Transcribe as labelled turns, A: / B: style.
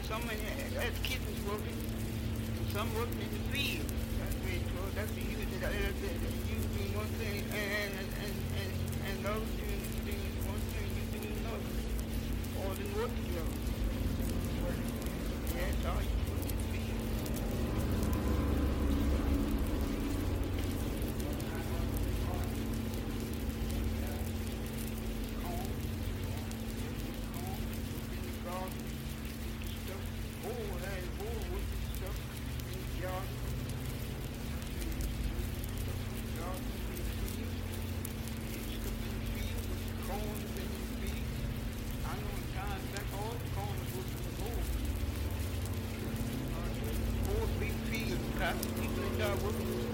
A: some as kittens working, and some working in the field. That's very close. That's the you that you doing one thing and the other doing one thing, you doing another. All in work together. Yeah, that's all you put in the field. Corn, corn, in the garden, stuff. Oh, that is more with the stuff in the yard. Stuff in the garden, in the field. Stuff in the field with the corn is in the field. I know in times back all the corn was in the board. Four big fields, people in there working